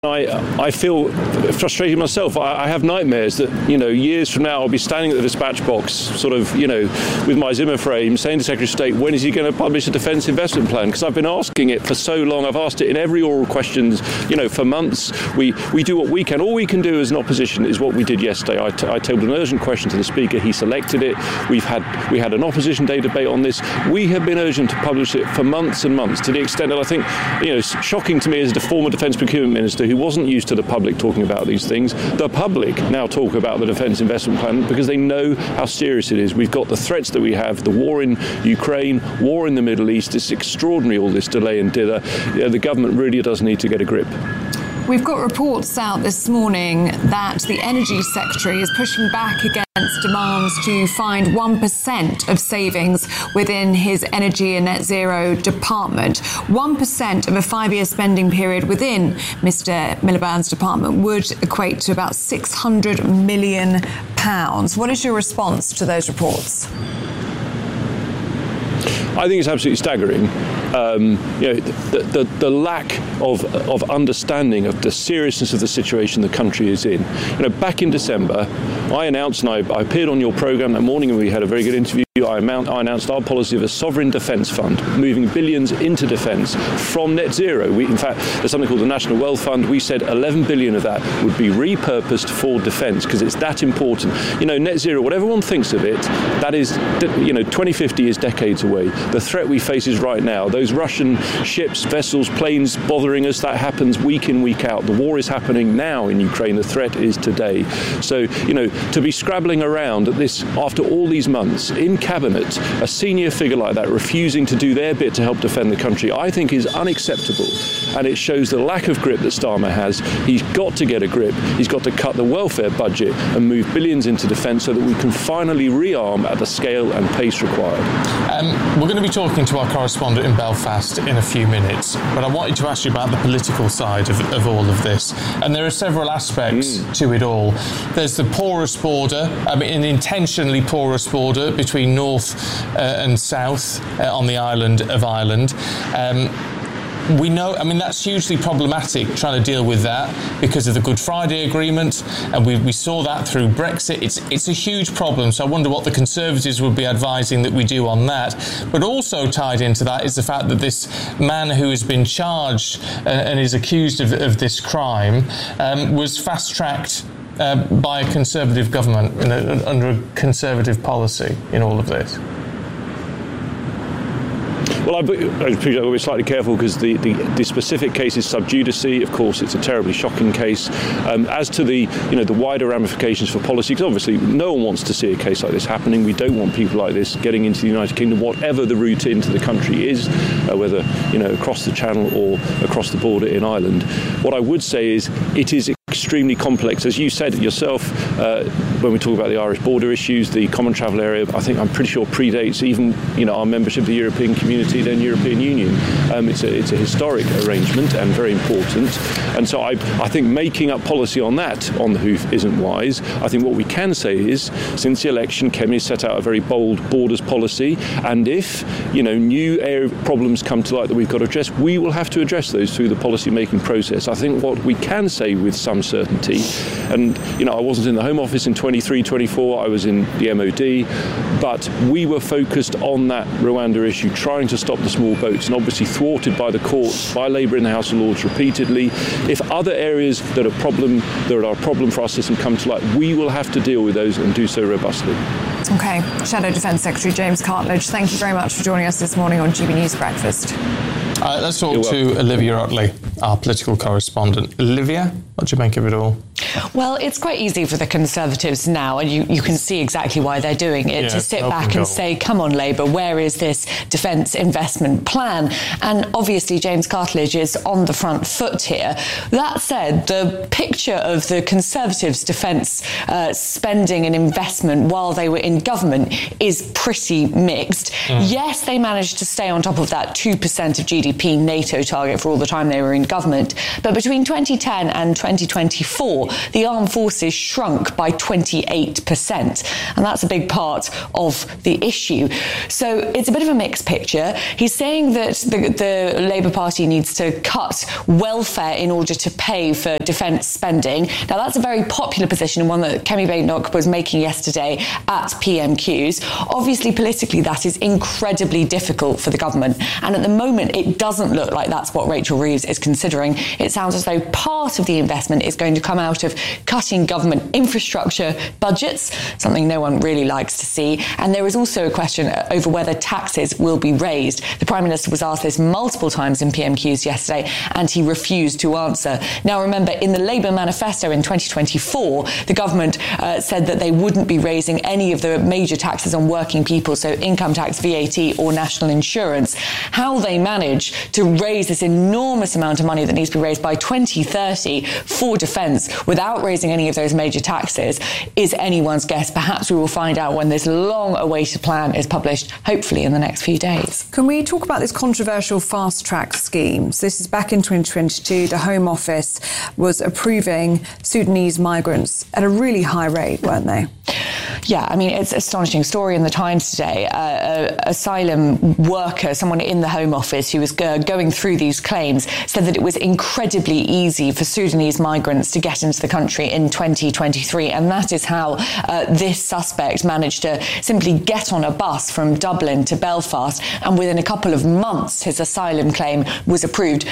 I feel frustrated myself. I have nightmares that, years from now I'll be standing at the dispatch box, sort of, with my Zimmer frame, saying to Secretary of State, when is he going to publish a defence investment plan? Because I've been asking it for so long. I've asked it in every oral questions, for months. We do what we can. All we can do as an opposition is what we did yesterday. I tabled an urgent question to the Speaker. He selected it. We had an Opposition Day debate on this. We have been urging to publish it for months and months, to the extent that I think, shocking to me as the former Defence Procurement Minister, who wasn't used to the public talking about these things. The public now talk about the defence investment plan because they know how serious it is. We've got the threats that we have, the war in Ukraine, war in the Middle East. It's extraordinary, all this delay and dither. The government really does need to get a grip. We've got reports out this morning that the Energy Secretary is pushing back against demands to find 1% of savings within his Energy and Net Zero department. 1% of a 5-year spending period within Mr Miliband's department would equate to about £600 million. What is your response to those reports? I think it's absolutely staggering. The lack of understanding of the seriousness of the situation the country is in. Back in December, I announced, and I appeared on your programme that morning, and we had a very good interview. I announced our policy of a sovereign defence fund, moving billions into defence from net zero. In fact, there's something called the National Wealth Fund. We said 11 billion of that would be repurposed for defence because it's that important. Net zero, whatever one thinks of it, that is, 2050 is decades away. The threat we face is right now. Those Russian ships, vessels, planes bothering us, that happens week in, week out. The war is happening now in Ukraine. The threat is today. So, to be scrabbling around at this after all these months in Cabinet, a senior figure like that refusing to do their bit to help defend the country, I think is unacceptable. And it shows the lack of grip that Starmer has. He's got to get a grip. He's got to cut the welfare budget and move billions into defence so that we can finally rearm at the scale and pace required. We're going to be talking to our correspondent in Belfast in a few minutes, but I wanted to ask you about the political side of all of this. And there are several aspects to it all. There's the porous border, an intentionally porous border between north and south on the island of Ireland. We know, that's hugely problematic trying to deal with that because of the Good Friday Agreement, and we saw that through Brexit. It's a huge problem, so I wonder what the Conservatives would be advising that we do on that. But also tied into that is the fact that this man who has been charged and is accused of this crime was fast-tracked by a Conservative government under a Conservative policy in all of this. Well, I appreciate I've got to be slightly careful because the specific case is sub judice. Of course, it's a terribly shocking case. As to the wider ramifications for policy, because obviously no one wants to see a case like this happening. We don't want people like this getting into the United Kingdom, whatever the route into the country is, whether across the Channel or across the border in Ireland. What I would say is it is extremely complex. As you said yourself, when we talk about the Irish border issues, the common travel area, I'm pretty sure predates even our membership of the European Community, then European Union. It's a historic arrangement and very important. And so I think making up policy on the hoof isn't wise. I think what we can say is, since the election, Kemi has set out a very bold borders policy, and if new area problems come to light that we've got to address, we will have to address those through the policy making process. I think what we can say with some certainty, and I wasn't in the Home Office in 23-24, I was in the MOD, but we were focused on that Rwanda issue, trying to stop the small boats, and obviously thwarted by the courts, by Labour in the House of Lords repeatedly. If other areas that are a problem for our system come to light, we will have to deal with those and do so robustly. OK. Shadow Defence Secretary James Cartledge, thank you very much for joining us this morning on GB News Breakfast. Let's talk to Olivia Otley, our political correspondent. Olivia, what do you make of it all? Well, it's quite easy for the Conservatives now, and you can see exactly why they're doing it, to sit back and say, come on, Labour, where is this defence investment plan? And obviously, James Cartledge is on the front foot here. That said, the picture of the Conservatives' defence spending and investment while they were in government is pretty mixed. Yes, they managed to stay on top of that 2% of GDP NATO target for all the time they were in government, but between 2010 and 2024, the armed forces shrunk by 28%. And that's a big part of the issue. So it's a bit of a mixed picture. He's saying that the Labour Party needs to cut welfare in order to pay for defence spending. Now, that's a very popular position and one that Kemi Badenoch was making yesterday at PMQs. Obviously, politically, that is incredibly difficult for the government. And at the moment, it doesn't look like that's what Rachel Reeves is considering. It sounds as though part of the investment is going to come out of cutting government infrastructure budgets, something no one really likes to see. And there is also a question over whether taxes will be raised. The Prime Minister was asked this multiple times in PMQs yesterday, and he refused to answer. Now, remember, in the Labour manifesto in 2024, the government said that they wouldn't be raising any of the major taxes on working people, so income tax, VAT or national insurance. How they manage to raise this enormous amount of money that needs to be raised by 2030 for defence without raising any of those major taxes is anyone's guess. Perhaps we will find out when this long-awaited plan is published, hopefully in the next few days. Can we talk about this controversial fast-track scheme? So this is back in 2022. The Home Office was approving Sudanese migrants at a really high rate, weren't they? Yeah, I mean, it's an astonishing story in the Times today. Asylum worker, someone in the Home Office who was going through these claims, said that it was incredibly easy for Sudanese migrants to get into the country in 2023. And that is how this suspect managed to simply get on a bus from Dublin to Belfast. And within a couple of months, his asylum claim was approved.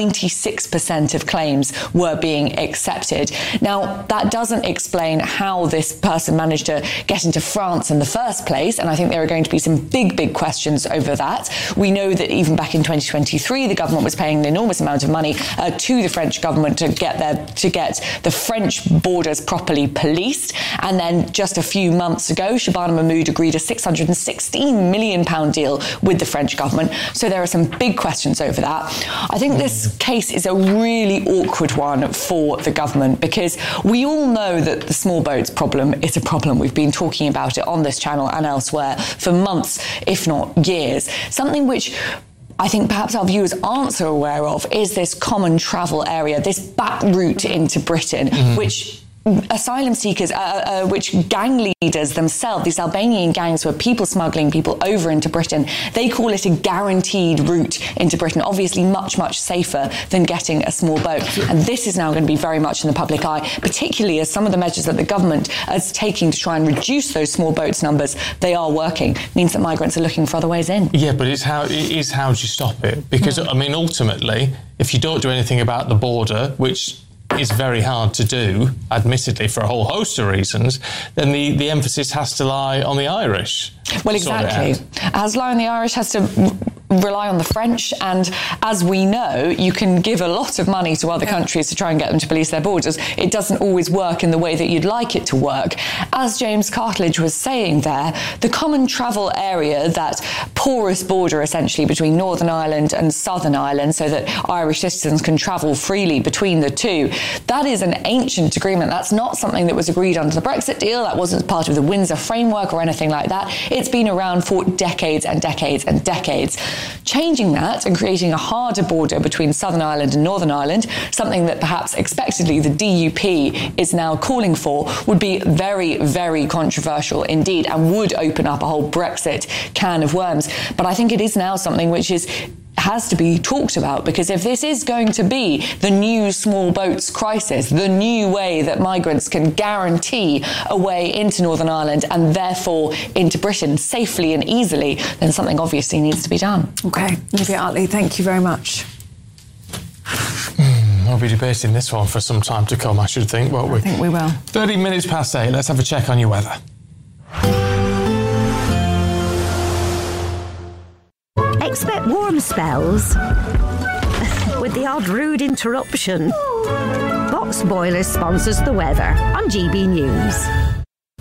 96% of claims were being accepted. Now, that doesn't explain how this person managed to get into France in the first place, and I think there are going to be some big questions over that. We know that even back in 2023, the government was paying an enormous amount of money to the French government to get the French borders properly policed, and then just a few months ago, Shabana Mahmood agreed a £616 million deal with the French government. So there are some big questions over that. I think this case is a really awkward one for the government, because we all know that the small boats problem is a problem. We've been talking about it on this channel and elsewhere for months, if not years. Something which I think perhaps our viewers aren't so aware of is this common travel area, this back route into Britain, which asylum seekers, which gang leaders themselves, these Albanian gangs who are people smuggling people over into Britain, they call it a guaranteed route into Britain, obviously much safer than getting a small boat. And this is now going to be very much in the public eye, particularly as some of the measures that the government is taking to try and reduce those small boats numbers, they are working. It means that migrants are looking for other ways in. Yeah, but it is how do you stop it? Because, I mean, ultimately, if you don't do anything about the border, which is very hard to do, admittedly, for a whole host of reasons, then the emphasis has to lie on the Irish. Well, exactly. Has to lie on the Irish, has to rely on the French, and as we know, you can give a lot of money to other countries to try and get them to police their borders. It doesn't always work in the way that you'd like it to work. As James Cartledge was saying there, the common travel area, that porous border essentially between Northern Ireland and Southern Ireland, so that Irish citizens can travel freely between the two, that is an ancient agreement. That's not something that was agreed under the Brexit deal. That wasn't part of the Windsor framework or anything like that. It's been around for decades and decades and decades. Changing that and creating a harder border between Southern Ireland and Northern Ireland, something that perhaps expectedly the DUP is now calling for, would be very controversial indeed, and would open up a whole Brexit can of worms. But I think it is now something which has to be talked about, because if this is going to be the new small boats crisis, the new way that migrants can guarantee a way into Northern Ireland and therefore into Britain safely and easily, then something obviously needs to be done. OK, Olivia Hartley, thank you very much. We'll be debating this one for some time to come, I should think, won't we? I think we will. 30 minutes past 8, let's have a check on your weather. Expect warm spells with the odd rude interruption. Box Boilers sponsors the weather on GB News.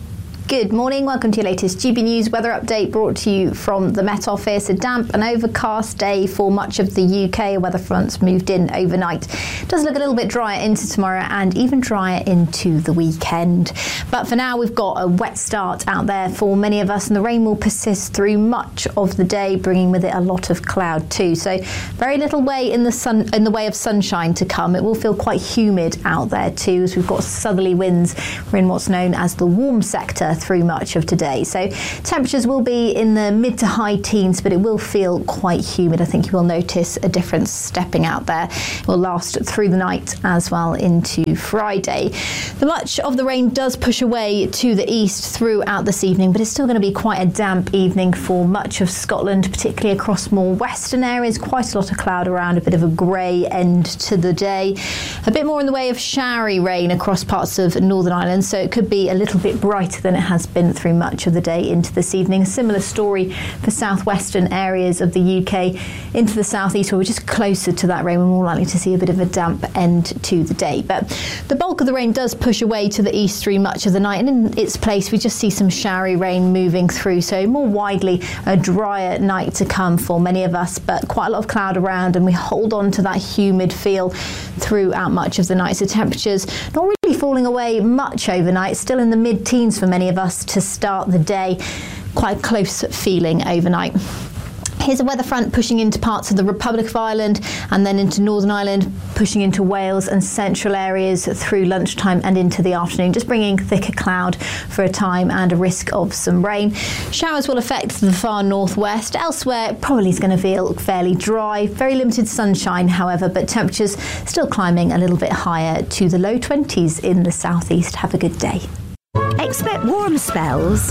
Good morning, welcome to your latest GB News weather update brought to you from the Met Office. A damp and overcast day for much of the UK. Weather fronts moved in overnight. It does look a little bit drier into tomorrow and even drier into the weekend. But for now, we've got a wet start out there for many of us, and the rain will persist through much of the day, bringing with it a lot of cloud too. So very little way in the way of sunshine to come. It will feel quite humid out there too, as we've got southerly winds. We're in what's known as the warm sector through much of today. So temperatures will be in the mid to high teens, but it will feel quite humid. I think you will notice a difference stepping out there. It will last through the night as well into Friday. Much of the rain does push away to the east throughout this evening, but it's still going to be quite a damp evening for much of Scotland, particularly across more western areas. Quite a lot of cloud around, a bit of a grey end to the day. A bit more in the way of showery rain across parts of Northern Ireland, so it could be a little bit brighter than it has been through much of the day into this evening. A similar story for southwestern areas of the UK into the southeast, where we're just closer to that rain. We're more likely to see a bit of a damp end to the day. But the bulk of the rain does push away to the east through much of the night, and in its place we just see some showery rain moving through. So more widely a drier night to come for many of us, but quite a lot of cloud around, and we hold on to that humid feel throughout much of the night. So temperatures not really falling away much overnight, still in the mid-teens for many of us to start the day. Quite close feeling overnight. Here's a weather front pushing into parts of the Republic of Ireland and then into Northern Ireland, pushing into Wales and central areas through lunchtime and into the afternoon, just bringing thicker cloud for a time and a risk of some rain. Showers will affect the far northwest. Elsewhere, it probably is going to feel fairly dry. Very limited sunshine, however, but temperatures still climbing a little bit higher to the low 20s in the southeast. Have a good day. Expect warm spells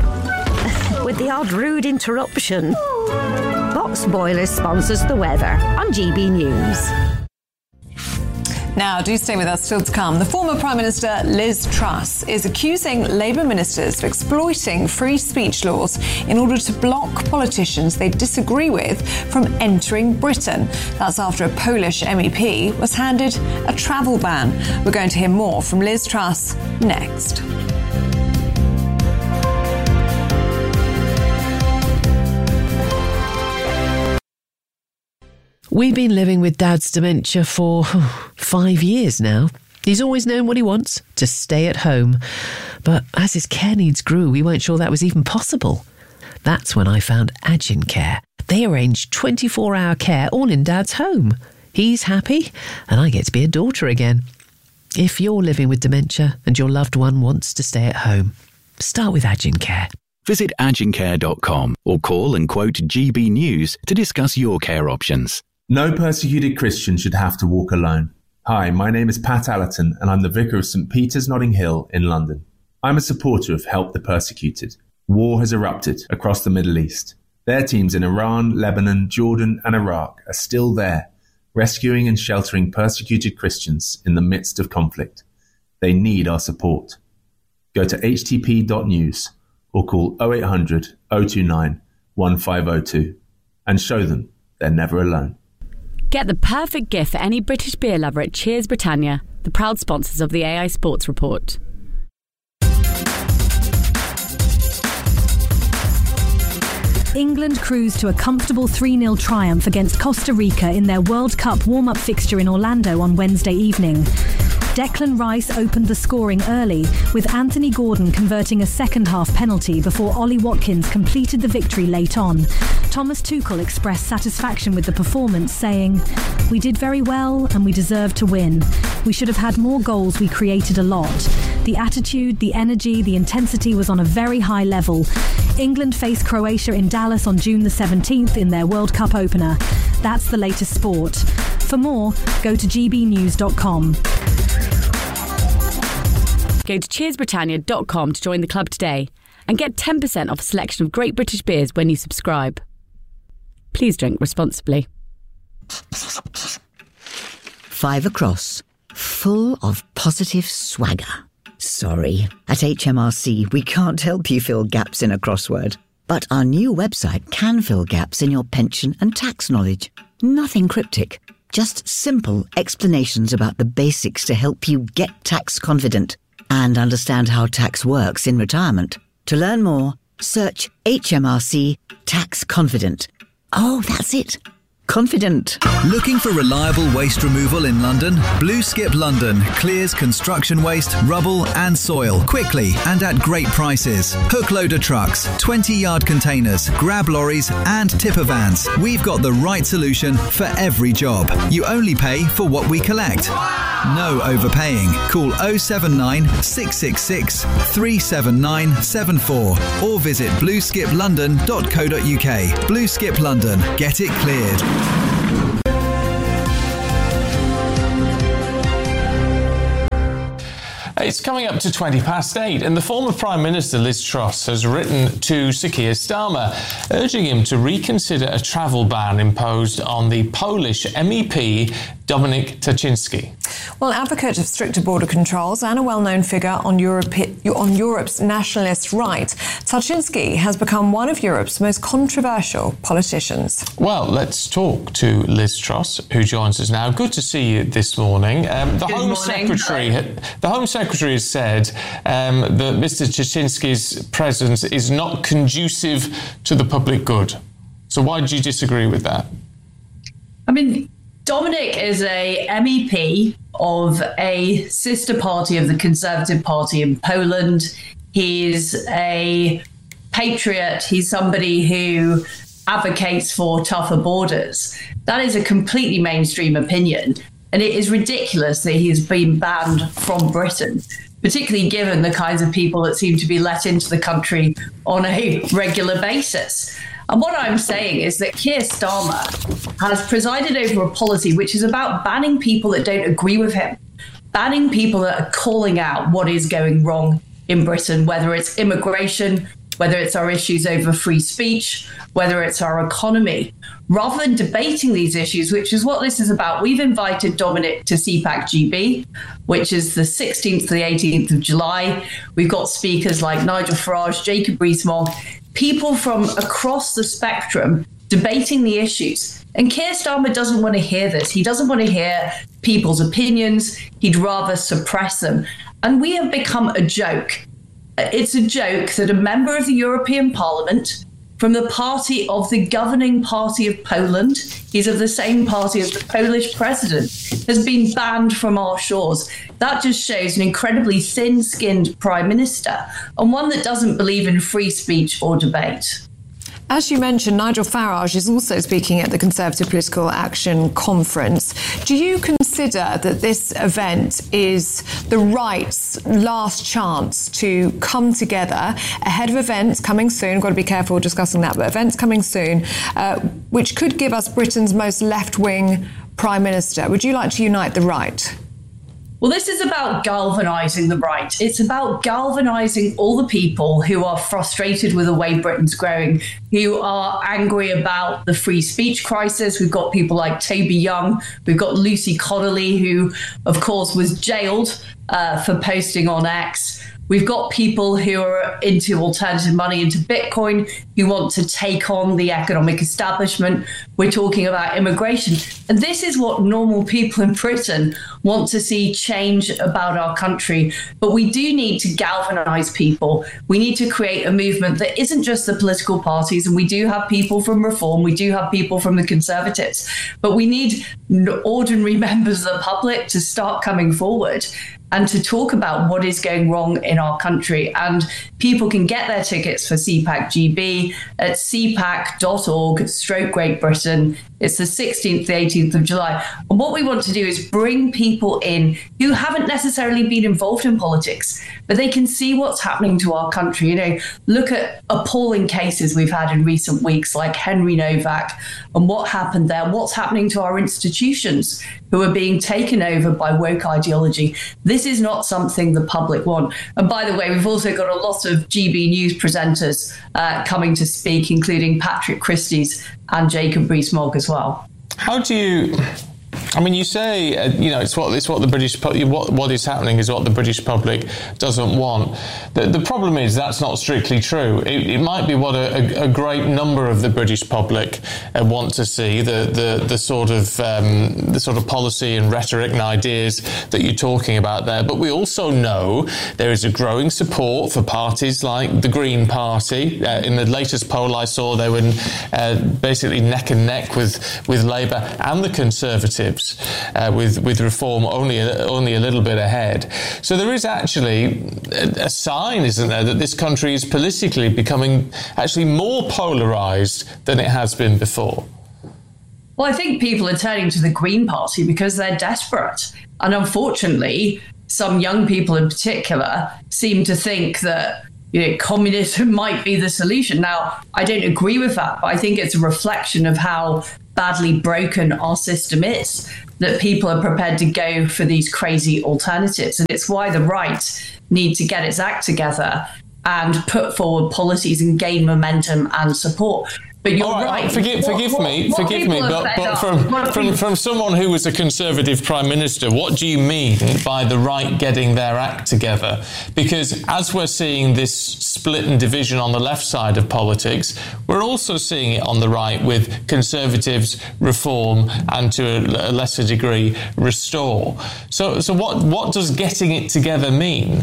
with the odd rude interruption. Box Boilers sponsors the weather on GB News. Now, do stay with us, still to come. The former Prime Minister Liz Truss is accusing Labour ministers of exploiting free speech laws in order to block politicians they disagree with from entering Britain. That's after a Polish MEP was handed a travel ban. We're going to hear more from Liz Truss next. We've been living with Dad's dementia for 5 years now. He's always known what he wants, to stay at home. But as his care needs grew, we weren't sure that was even possible. That's when I found Agincare. They arrange 24-hour care all in Dad's home. He's happy, and I get to be a daughter again. If you're living with dementia and your loved one wants to stay at home, start with Agincare. Visit agincare.com or call and quote GB News to discuss your care options. No persecuted Christian should have to walk alone. Hi, my name is Pat Allerton and I'm the Vicar of St Peter's Notting Hill in London. I'm a supporter of Help the Persecuted. War has erupted across the Middle East. Their teams in Iran, Lebanon, Jordan and Iraq are still there, rescuing and sheltering persecuted Christians in the midst of conflict. They need our support. Go to htp.news or call 0800 029 1502 and show them they're never alone. Get the perfect gift for any British beer lover at Cheers Britannia, the proud sponsors of the AI Sports Report. England cruised to a comfortable 3-0 triumph against Costa Rica in their World Cup warm-up fixture in Orlando on Wednesday evening. Declan Rice opened the scoring early, with Anthony Gordon converting a second-half penalty before Ollie Watkins completed the victory late on. Thomas Tuchel expressed satisfaction with the performance, saying, "We did very well and we deserved to win. We should have had more goals, we created a lot. The attitude, the energy, the intensity was on a very high level." England face Croatia in Dallas on June the 17th in their World Cup opener. That's the latest sport. For more, go to gbnews.com. Go to cheersbritannia.com to join the club today and get 10% off a selection of great British beers when you subscribe. Please drink responsibly. 5 across, full of positive swagger. Sorry, at HMRC we can't help you fill gaps in a crossword. But our new website can fill gaps in your pension and tax knowledge. Nothing cryptic, just simple explanations about the basics to help you get tax confident and understand how tax works in retirement. To learn more, search HMRC Tax Confident. Oh, that's it. Confident. Looking for reliable waste removal in London? Blue Skip London clears construction waste, rubble and soil quickly and at great prices. Hook loader trucks, 20-yard containers, grab lorries and tipper vans. We've got the right solution for every job. You only pay for what we collect. No overpaying. Call 079 666 37974 or visit blueskiplondon.co.uk. Blue Skip London. Get it cleared. It's coming up to 8:20, and the former Prime Minister Liz Truss has written to Sir Keir Starmer, urging him to reconsider a travel ban imposed on the Polish MEP Dominik Tarczyński. Well, advocate of stricter border controls and a well-known figure on Europe's nationalist right, Tarczyński has become one of Europe's most controversial politicians. Well, let's talk to Liz Truss, who joins us now. Good to see you this morning. The Home Secretary has said that Mr. Tarczyński's presence is not conducive to the public good. So why do you disagree with that? I mean, Dominik is a MEP of a sister party of the Conservative Party in Poland. He's a patriot. He's somebody who advocates for tougher borders. That is a completely mainstream opinion. And it is ridiculous that he has been banned from Britain, particularly given the kinds of people that seem to be let into the country on a regular basis. And what I'm saying is that Keir Starmer has presided over a policy which is about banning people that don't agree with him, banning people that are calling out what is going wrong in Britain, whether it's immigration, whether it's our issues over free speech, whether it's our economy. Rather than debating these issues, which is what this is about, we've invited Dominik to CPAC GB, which is the 16th to the 18th of July. We've got speakers like Nigel Farage, Jacob Rees-Mogg, people from across the spectrum debating the issues. And Keir Starmer doesn't want to hear this. He doesn't want to hear people's opinions. He'd rather suppress them. And we have become a joke. It's a joke that a member of the European Parliament from the party of the governing party of Poland, he's of the same party as the Polish president, has been banned from our shores. That just shows an incredibly thin-skinned prime minister and one that doesn't believe in free speech or debate. As you mentioned, Nigel Farage is also speaking at the Conservative Political Action Conference. Do you consider that this event is the right's last chance to come together ahead of events coming soon? Got to be careful discussing that, but events coming soon, which could give us Britain's most left-wing Prime Minister. Would you like to unite the right? Well, this is about galvanising the right. It's about galvanising all the people who are frustrated with the way Britain's growing, who are angry about the free speech crisis. We've got people like Toby Young. We've got Lucy Connolly, who, of course, was jailed for posting on X. We've got people who are into alternative money, into Bitcoin, who want to take on the economic establishment. We're talking about immigration. And this is what normal people in Britain want to see change about our country. But we do need to galvanise people. We need to create a movement that isn't just the political parties. And we do have people from Reform. We do have people from the Conservatives. But we need ordinary members of the public to start coming forward and to talk about what is going wrong in our country. And people can get their tickets for CPAC GB at cpac.org/Great Britain. It's the 16th to 18th of July. And what we want to do is bring people in who haven't necessarily been involved in politics, but they can see what's happening to our country. You know, look at appalling cases we've had in recent weeks, like Henry Novak, and what happened there, what's happening to our institutions who are being taken over by woke ideology. This is not something the public want. And by the way, we've also got a lot of GB News presenters coming to speak, including Patrick Christys and Jacob Rees-Mogg as well. How do you I mean, you say, it's what the British, what is happening is what the British public doesn't want. The problem is that's not strictly true. It might be what a great number of the British public want to see, the sort of policy and rhetoric and ideas that you're talking about there. But we also know there is a growing support for parties like the Green Party. In the latest poll I saw, they were basically neck and neck with Labour and the Conservatives, with Reform only a little bit ahead. So there is actually a sign, isn't there, that this country is politically becoming actually more polarised than it has been before. Well, I think people are turning to the Green Party because they're desperate. And unfortunately, some young people in particular seem to think that communism might be the solution. Now, I don't agree with that, but I think it's a reflection of how badly broken our system is, that people are prepared to go for these crazy alternatives. And it's why the right need to get its act together and put forward policies and gain momentum and support. But you're right. Forgive me. But from someone who was a Conservative Prime Minister, what do you mean by the right getting their act together? Because as we're seeing this split and division on the left side of politics, we're also seeing it on the right with Conservatives, Reform, and to a lesser degree, Restore. So what does getting it together mean?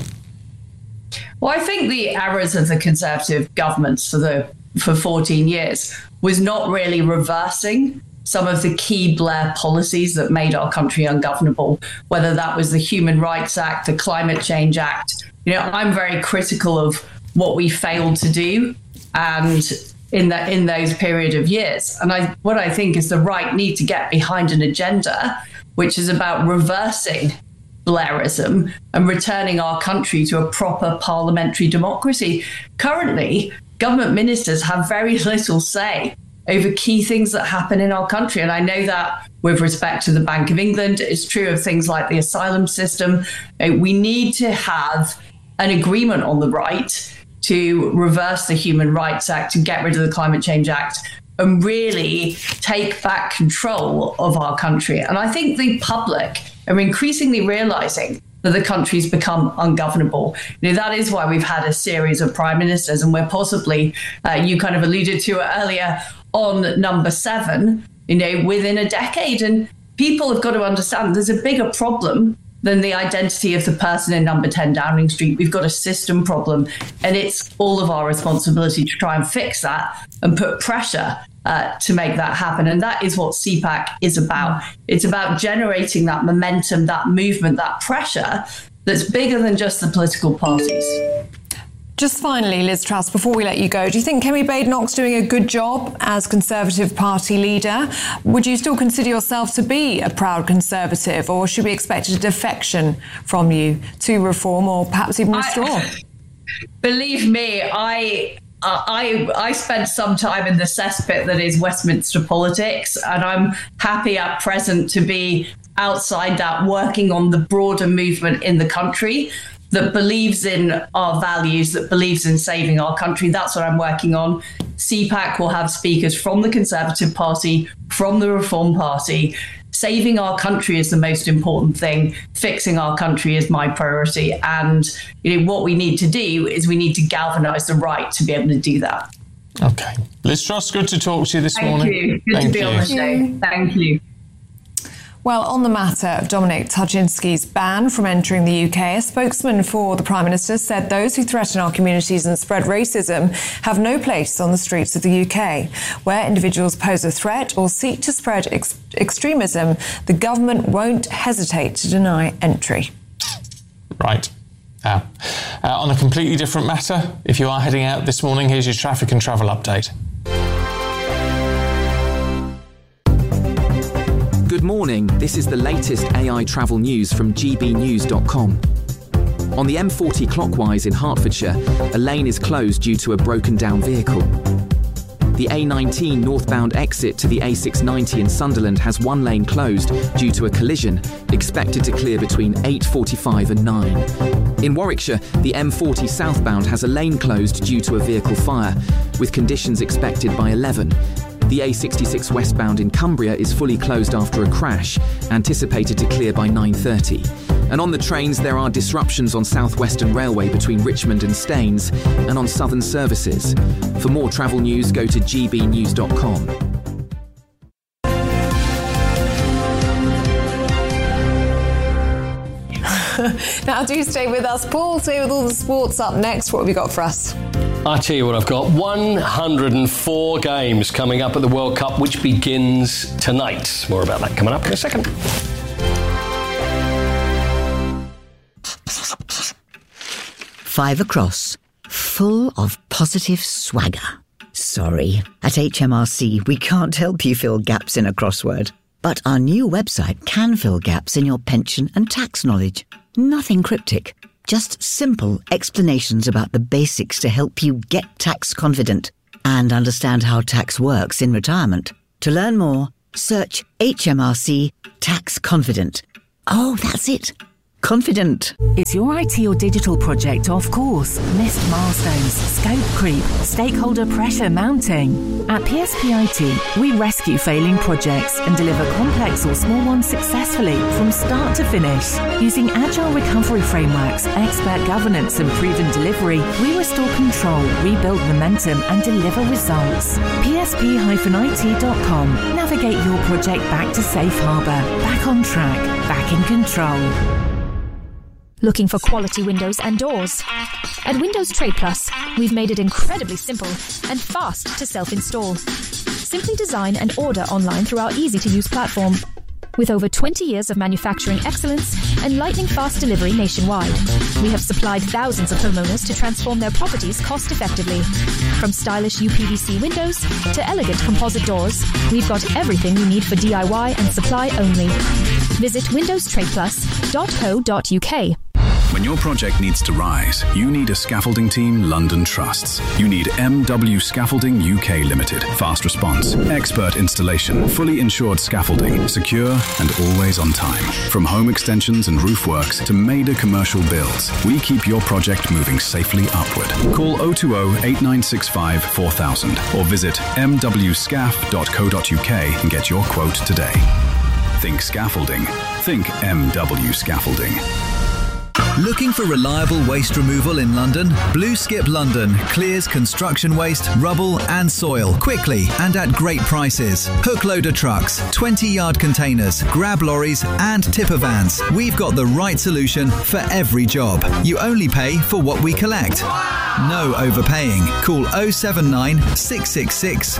Well, I think the errors of the Conservative governments for 14 years was not really reversing some of the key Blair policies that made our country ungovernable, whether that was the Human Rights Act, the Climate Change Act. I'm very critical of what we failed to do and in those period of years. And what I think is the right need to get behind an agenda which is about reversing Blairism and returning our country to a proper parliamentary democracy. Currently, government ministers have very little say over key things that happen in our country. And I know that with respect to the Bank of England, it's true of things like the asylum system. We need to have an agreement on the right to reverse the Human Rights Act, to get rid of the Climate Change Act, and really take back control of our country. And I think the public are increasingly realizing that the country's become ungovernable. That is why we've had a series of prime ministers, and we're possibly, you kind of alluded to it earlier, on number 7, within a decade. And people have got to understand there's a bigger problem than the identity of the person in number 10 Downing Street. We've got a system problem, and it's all of our responsibility to try and fix that and put pressure to make that happen. And that is what CPAC is about. It's about generating that momentum, that movement, that pressure that's bigger than just the political parties. Just finally, Liz Truss, before we let you go, do you think Kemi Badenoch's doing a good job as Conservative Party leader? Would you still consider yourself to be a proud Conservative, or should we expect a defection from you to Reform or perhaps even Restore? Believe me, I spent some time in the cesspit that is Westminster politics, and I'm happy at present to be outside that, working on the broader movement in the country that believes in our values, that believes in saving our country. That's what I'm working on. CPAC will have speakers from the Conservative Party, from the Reform Party. Saving our country is the most important thing. Fixing our country is my priority. And what we need to do is we need to galvanise the right to be able to do that. Okay. Liz Truss, good to talk to you this morning. Thank you. Good to be on the show. Thank you. Well, on the matter of Dominic Tuczynski's ban from entering the UK, a spokesman for the Prime Minister said those who threaten our communities and spread racism have no place on the streets of the UK. Where individuals pose a threat or seek to spread extremism, the government won't hesitate to deny entry. Right. Now, on a completely different matter, if you are heading out this morning, here's your traffic and travel update. Good morning, this is the latest AI travel news from gbnews.com. On the M40 clockwise in Hertfordshire, a lane is closed due to a broken down vehicle. The A19 northbound exit to the A690 in Sunderland has one lane closed due to a collision, expected to clear between 8:45 and 9. In Warwickshire, the M40 southbound has a lane closed due to a vehicle fire, with conditions expected by 11. The A66 westbound in Cumbria is fully closed after a crash, anticipated to clear by 9:30. And on the trains, there are disruptions on South Western Railway between Richmond and Staines and on Southern services. For more travel news, go to gbnews.com. Now do stay with us. Paul, stay with all the sports up next. What have you got for us? I tell you what, I've got 104 games coming up at the World Cup, which begins tonight. More about that coming up in a second. Five across, full of positive swagger. Sorry, at HMRC we can't help you fill gaps in a crossword. But our new website can fill gaps in your pension and tax knowledge. Nothing cryptic, just simple explanations about the basics to help you get tax confident and understand how tax works in retirement. To learn more, search HMRC Tax Confident. Oh, that's it. Confident. Is your IT or digital project off course? Missed milestones, scope creep, stakeholder pressure mounting? At PSP IT, we rescue failing projects and deliver complex or small ones successfully from start to finish. Using agile recovery frameworks, expert governance and proven delivery, we restore control, rebuild momentum and deliver results. PSP-IT.com. Navigate your project back to safe harbour, back on track, back in control. Looking for quality windows and doors? At Windows Trade Plus, we've made it incredibly simple and fast to self-install. Simply design and order online through our easy-to-use platform. With over 20 years of manufacturing excellence and lightning-fast delivery nationwide, we have supplied thousands of homeowners to transform their properties cost-effectively. From stylish UPVC windows to elegant composite doors, we've got everything you need for DIY and supply only. Visit windowstradeplus.co.uk. When your project needs to rise, you need a scaffolding team London trusts. You need MW Scaffolding UK Limited. Fast response, expert installation, fully insured scaffolding, secure and always on time. From home extensions and roof works to major commercial builds, we keep your project moving safely upward. Call 020 8965 4000 or visit mwscaf.co.uk and get your quote today. Think scaffolding. Think MW Scaffolding. Looking for reliable waste removal in London? Blue Skip London clears construction waste, rubble and soil quickly and at great prices. Hook loader trucks, 20-yard containers, grab lorries and tipper vans. We've got the right solution for every job. You only pay for what we collect. No overpaying. Call 079 666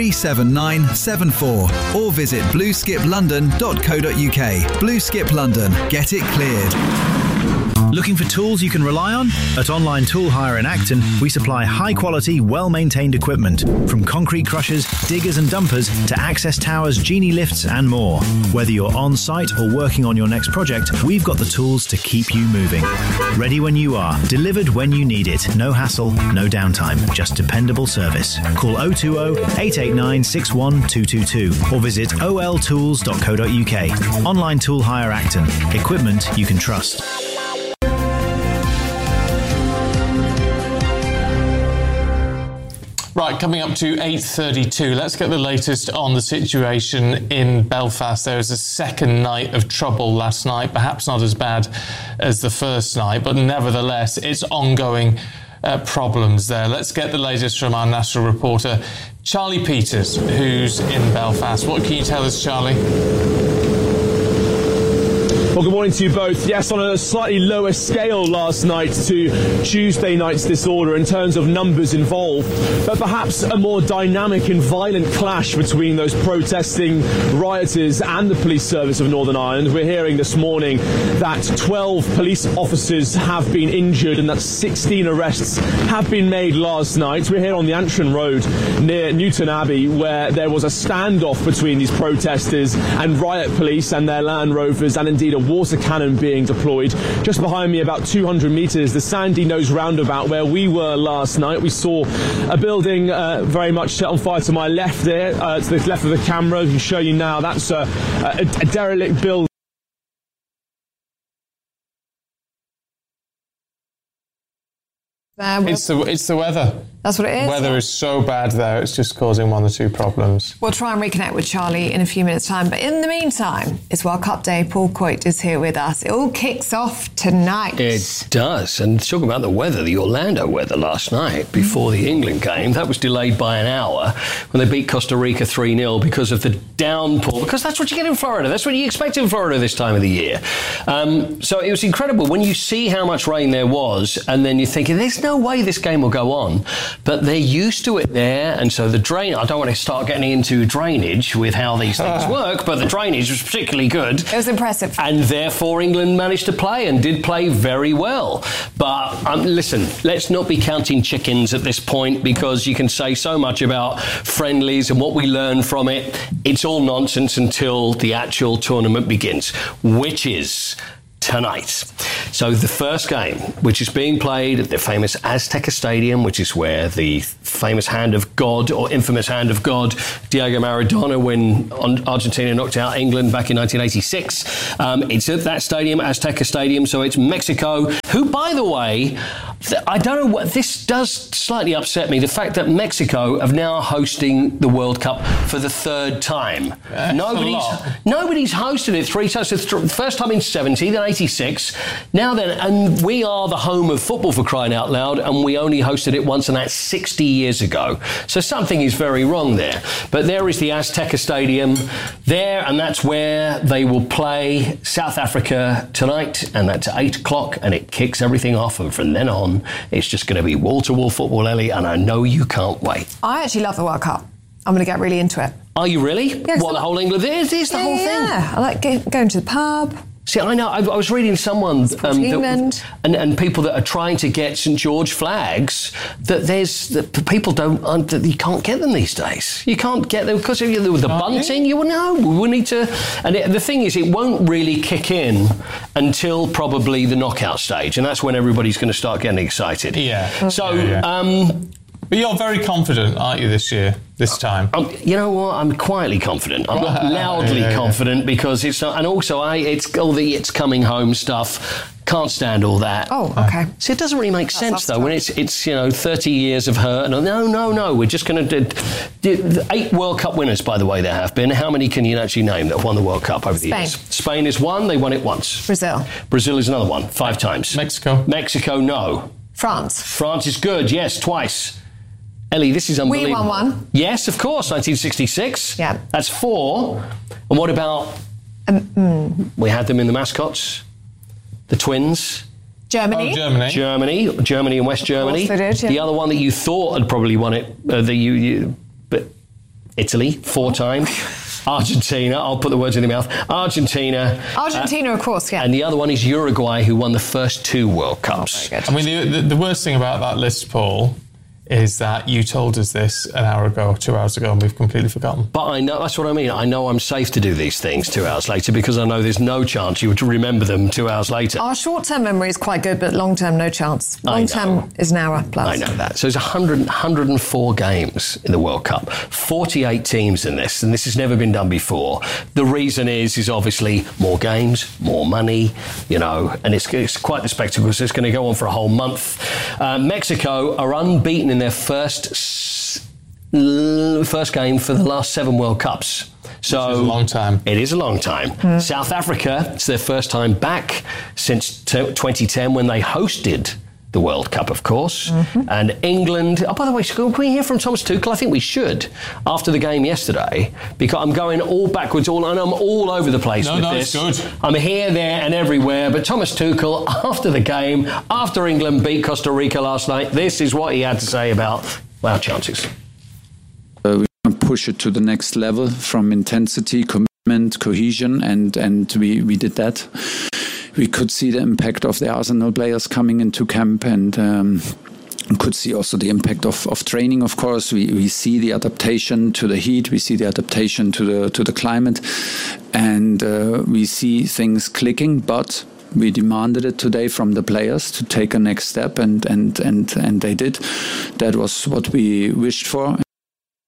37974 or visit blueskiplondon.co.uk. Blue Skip London. Get it cleared. Looking for tools you can rely on? At Online Tool Hire in Acton, we supply high-quality, well-maintained equipment, from concrete crushers, diggers and dumpers to access towers, genie lifts and more. Whether you're on-site or working on your next project, we've got the tools to keep you moving. Ready when you are, delivered when you need it. No hassle, no downtime, just dependable service. Call 020-889-61222 or visit oltools.co.uk. Online Tool Hire Acton. Equipment you can trust. Right, coming up to 8:32, let's get the latest on the situation in Belfast. There was a second night of trouble last night, perhaps not as bad as the first night, but nevertheless, it's ongoing problems there. Let's get the latest from our national reporter, Charlie Peters, who's in Belfast. What can you tell us, Charlie? Well, good morning to you both. Yes, on a slightly lower scale last night to Tuesday night's disorder in terms of numbers involved, but perhaps a more dynamic and violent clash between those protesting rioters and the police service of Northern Ireland. We're hearing this morning that 12 police officers have been injured and that 16 arrests have been made last night. We're here on the Antrim Road near Newton Abbey, where there was a standoff between these protesters and riot police and their Land Rovers, and indeed a water cannon being deployed. Just behind me, about 200 metres, the Sandy Nose roundabout where we were last night. We saw a building very much set on fire to my left there, to the left of the camera. I can show you now. That's a derelict building. It's the weather. That's what it is. Weather is so bad there, it's just causing one or two problems. We'll try and reconnect with Charlie in a few minutes' time. But in the meantime, it's World Cup Day. Paul Coit is here with us. It all kicks off tonight. It does. And talking about the weather, the Orlando weather last night before the England game, that was delayed by an hour when they beat Costa Rica 3-0 because of the downpour. Because that's what you get in Florida. That's what you expect in Florida this time of the year. So it was incredible when you see how much rain there was, and then you're thinking, there's no way this game will go on. But they're used to it there, and so the drain, I don't want to start getting into drainage with how these things work, but the drainage was particularly good. It was impressive. And therefore England managed to play and did play very well. But listen, let's not be counting chickens at this point, because you can say so much about friendlies and what we learn from it. It's all nonsense until the actual tournament begins, which is tonight. So the first game, which is being played at the famous Azteca Stadium, which is where the famous hand of God, or infamous hand of God, Diego Maradona, when Argentina knocked out England back in 1986. It's at that stadium, Azteca Stadium, so it's Mexico, who, by the way, I don't know what, this does slightly upset me, the fact that Mexico are now hosting the World Cup for the third time. Nobody's hosted it 3 times. It's the first time in 70, then 86. Now then, and we are the home of football, for crying out loud, and we only hosted it once, and that's 60 years ago. So something is very wrong there. But there is the Azteca Stadium there, and that's where they will play South Africa tonight, and that's at 8 o'clock, and it kicks everything off, and from then on, it's just going to be wall-to-wall football, Ellie, and I know you can't wait. I actually love the World Cup. I'm going to get really into it. Are you really? Yeah, what, the whole England? It is the whole thing. Yeah, I like going to the pub. See, I know. I was reading someone England. And people that are trying to get St George flags. That people don't. That you can't get them these days. You can't get them because of the bunting. You will know. We need to. And the thing is, it won't really kick in until probably the knockout stage, and that's when everybody's going to start getting excited. Yeah. So. But you're very confident, aren't you, this time? You know what? I'm quietly confident. I'm not loudly confident because it's not. And also, it's all the "it's coming home" stuff. Can't stand all that. Oh, okay. See, it doesn't really make sense though when it's 30 years of hurt. And no. We're just going to do 8 World Cup winners, by the way. There have been. How many can you actually name that have won the World Cup over the years? Spain is one. They won it once. Brazil is another one. 5 times. Mexico, no. France is good. Yes, twice. Ellie, this is unbelievable. We won one. Yes, of course, 1966. Yeah. That's 4. And what about... We had them in the mascots. The twins. Germany. Germany and West Germany. Of course they did, yeah. The other one that you thought had probably won it, but Italy, 4 times. Argentina, I'll put the words in your mouth. Argentina, of course, yeah. And the other one is Uruguay, who won the first 2 World Cups. I mean, the worst thing about that list, Paul, is that you told us this an hour ago, 2 hours ago, and we've completely forgotten. But I know, that's what I mean. I know I'm safe to do these things 2 hours later because I know there's no chance you would remember them 2 hours later. Our short-term memory is quite good, but long-term, no chance. Long-term is an hour plus. I know that. So there's 104 games in the World Cup, 48 teams in this, and this has never been done before. The reason is obviously more games, more money, and it's quite the spectacle, so it's going to go on for a whole month. Mexico are unbeaten in their first game for the last 7 World Cups. So which is a long time. It is a long time. South Africa, it's their first time back since 2010 when they hosted the World Cup, of course. And England... Oh, by the way, can we hear from Thomas Tuchel? I think we should, after the game yesterday, because I'm going all backwards, and I'm all over the place with this. It's good. I'm here, there, and everywhere. But Thomas Tuchel, after the game, after England beat Costa Rica last night, this is what he had to say about our chances. We want to push it to the next level from intensity, commitment, cohesion, and we did that. We could see the impact of the Arsenal players coming into camp and could see also the impact of training, of course. We see the adaptation to the heat, we see the adaptation to the climate, and we see things clicking, but we demanded it today from the players to take a next step, and they did. That was what we wished for.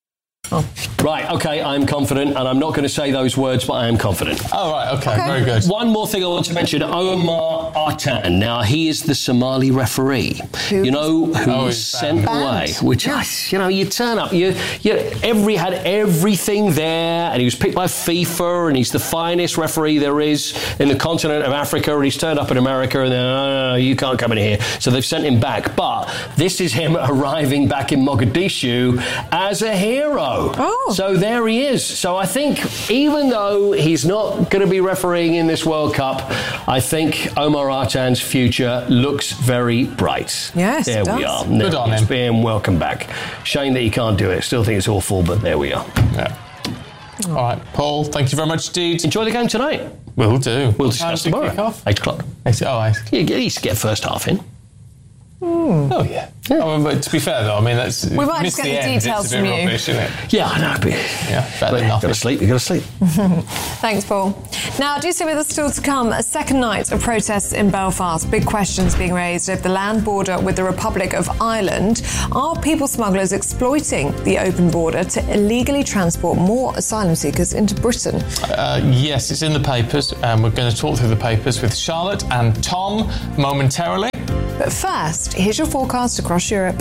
Oh. Right, okay, I'm confident, and I'm not going to say those words, but I am confident. Oh, right, okay. Very good. One more thing I want to mention, Omar Artan. Now, he is the Somali referee. Who was sent away. Which, you turn up, had everything there, and he was picked by FIFA, and he's the finest referee there is in the continent of Africa, and he's turned up in America, and then, no, you can't come in here. So they've sent him back. But this is him arriving back in Mogadishu as a hero. Oh. So there he is. So I think even though he's not going to be refereeing in this World Cup, I think Omar Artan's future looks very bright. Yes, there we are. No, good on him. Being welcome back. Shame that he can't do it. Still think it's awful, but there we are. Yeah. All right, Paul, thank you very much indeed. Enjoy the game tonight. Will do. We'll discuss tomorrow. 8 o'clock. 8. Oh, 8. You at least get first half in. Oh, yeah. But to be fair, though, I mean, that's... We might just get the details from you. Rubbish, isn't it? Yeah, I know. But better than nothing. You got to sleep. Thanks, Paul. Now, do stay with us still to come. A second night of protests in Belfast. Big questions being raised over the land border with the Republic of Ireland. Are people smugglers exploiting the open border to illegally transport more asylum seekers into Britain? Yes, it's in the papers, and we're going to talk through the papers with Charlotte and Tom momentarily. But first, here's your forecast across Europe.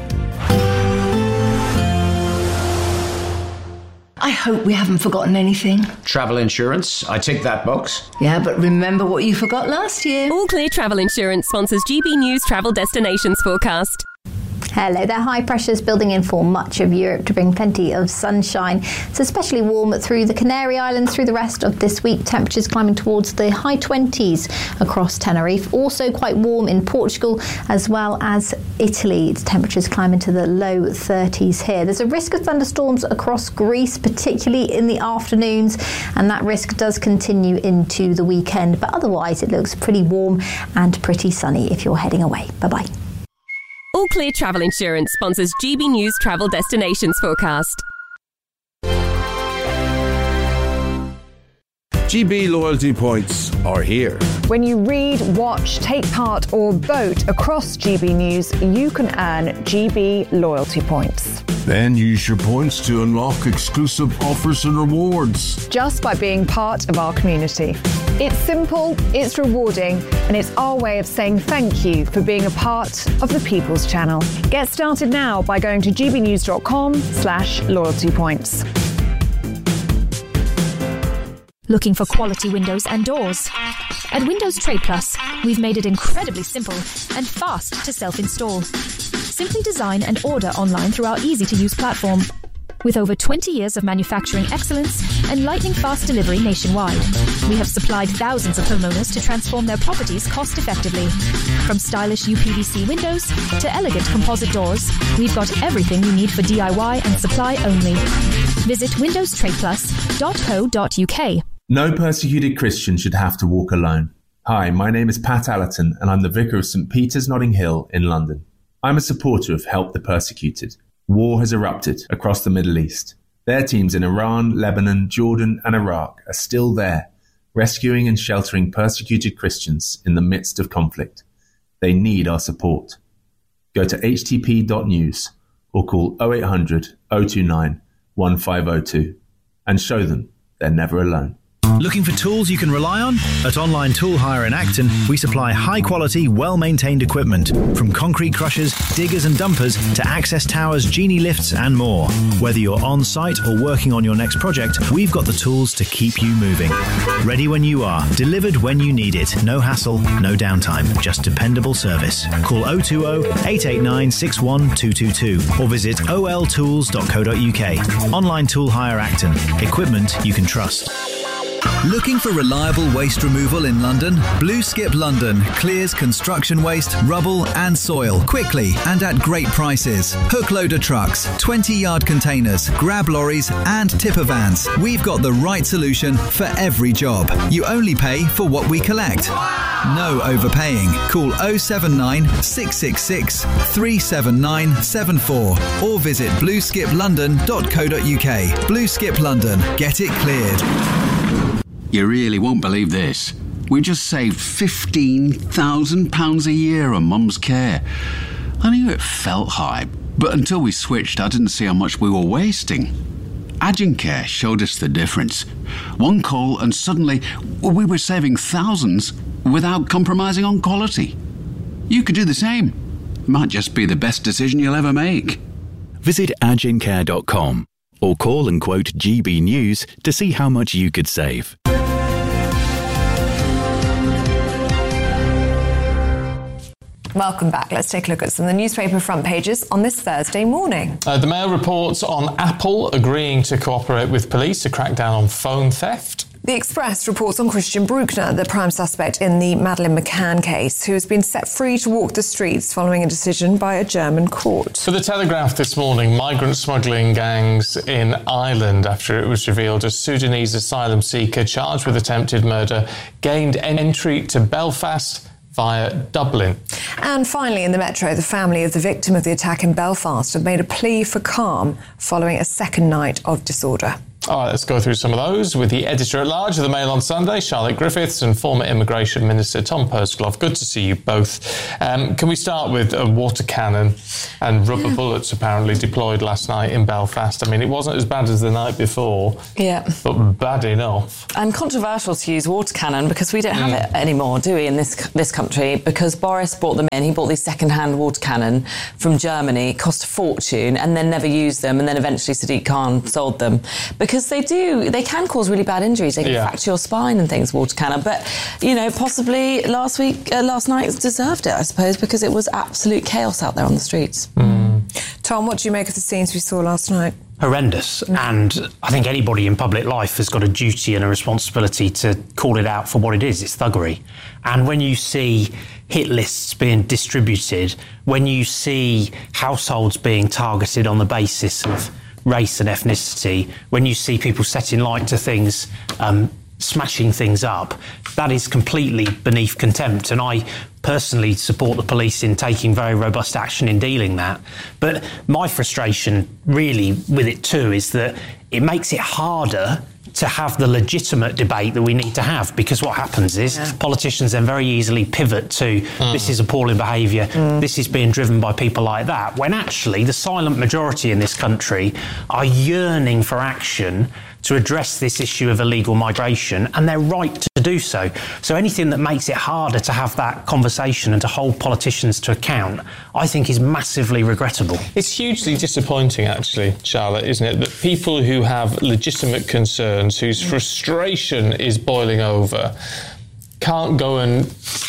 I hope we haven't forgotten anything. Travel insurance, I tick that box. Yeah, but remember what you forgot last year. All Clear Travel Insurance sponsors GB News Travel Destinations Forecast. Hello there. High pressures building in for much of Europe to bring plenty of sunshine. It's especially warm through the Canary Islands through the rest of this week. Temperatures climbing towards the high 20s across Tenerife. Also quite warm in Portugal as well as Italy. Temperatures climbing to the low 30s here. There's a risk of thunderstorms across Greece, particularly in the afternoons, and that risk does continue into the weekend. But otherwise, it looks pretty warm and pretty sunny if you're heading away. Bye-bye. All Clear Travel Insurance sponsors GB News Travel Destinations Forecast. GB loyalty points are here. When you read, watch, take part or vote across GB News, you can earn GB loyalty points. Then use your points to unlock exclusive offers and rewards. Just by being part of our community. It's simple, it's rewarding, and it's our way of saying thank you for being a part of the People's Channel. Get started now by going to gbnews.com/loyalty points. Looking for quality windows and doors? At Windows Trade Plus, we've made it incredibly simple and fast to self-install. Simply design and order online through our easy-to-use platform. With over 20 years of manufacturing excellence and lightning-fast delivery nationwide, we have supplied thousands of homeowners to transform their properties cost-effectively. From stylish UPVC windows to elegant composite doors, we've got everything you need for DIY and supply only. Visit windowstradeplus.co.uk. No persecuted Christian should have to walk alone. Hi, my name is Pat Allerton, and I'm the Vicar of St. Peter's Notting Hill in London. I'm a supporter of Help the Persecuted. War has erupted across the Middle East. Their teams in Iran, Lebanon, Jordan, and Iraq are still there, rescuing and sheltering persecuted Christians in the midst of conflict. They need our support. Go to htp.news or call 0800 029 1502 and show them they're never alone. Looking for tools you can rely on? At Online Tool Hire in Acton, we supply high-quality, well-maintained equipment, from concrete crushers, diggers and dumpers to access towers, genie lifts and more. Whether you're on-site or working on your next project, we've got the tools to keep you moving. Ready when you are, delivered when you need it. No hassle, no downtime, just dependable service. Call 020-889-61222 or visit oltools.co.uk. Online Tool Hire Acton. Equipment you can trust. Looking for reliable waste removal in London? Blue Skip London clears construction waste, rubble and soil quickly and at great prices. Hook loader trucks, 20-yard containers, grab lorries and tipper vans. We've got the right solution for every job. You only pay for what we collect. No overpaying. Call 079 666 37974 or visit blueskiplondon.co.uk. Blue Skip London. Get it cleared. You really won't believe this. We just saved £15,000 a year on Mum's care. I knew it felt high, but until we switched, I didn't see how much we were wasting. Agincare showed us the difference. One call and suddenly we were saving thousands without compromising on quality. You could do the same. Might just be the best decision you'll ever make. Visit agincare.com or call and quote GB News to see how much you could save. Welcome back. Let's take a look at some of the newspaper front pages on this Thursday morning. The Mail reports on Apple agreeing to cooperate with police to crack down on phone theft. The Express reports on Christian Bruckner, the prime suspect in the Madeleine McCann case, who has been set free to walk the streets following a decision by a German court. For the Telegraph this morning, migrant smuggling gangs in Ireland, after it was revealed a Sudanese asylum seeker charged with attempted murder, gained entry to Belfast via Dublin. And finally, in the Metro, the family of the victim of the attack in Belfast have made a plea for calm following a second night of disorder. All right, let's go through some of those with the editor-at-large of the Mail on Sunday, Charlotte Griffiths, and former Immigration Minister Tom Pursglove. Good to see you both. Can we start with a water cannon and rubber bullets apparently deployed last night in Belfast? I mean, it wasn't as bad as the night before, but bad enough. And controversial to use water cannon because we don't have it anymore, do we, in this country? Because Boris brought them in. He bought these second-hand water cannon from Germany, cost a fortune, and then never used them, and then eventually Sadiq Khan sold them. Because they can cause really bad injuries. They can fracture your spine and things, water cannon. But, possibly last night deserved it, I suppose, because it was absolute chaos out there on the streets. Tom, what do you make of the scenes we saw last night? Horrendous. And I think anybody in public life has got a duty and a responsibility to call it out for what it is. It's thuggery. And when you see hit lists being distributed, when you see households being targeted on the basis of race and ethnicity, when you see people setting light to things, smashing things up, that is completely beneath contempt. And I personally support the police in taking very robust action in dealing that. But my frustration really with it too is that it makes it harder to have the legitimate debate that we need to have, because what happens is politicians then very easily pivot to this is appalling behaviour, this is being driven by people like that, when actually the silent majority in this country are yearning for action to address this issue of illegal migration, and they're right to do so. So anything that makes it harder to have that conversation and to hold politicians to account, I think is massively regrettable. It's hugely disappointing, actually, Charlotte, isn't it, that people who have legitimate concerns, whose frustration is boiling over, can't go and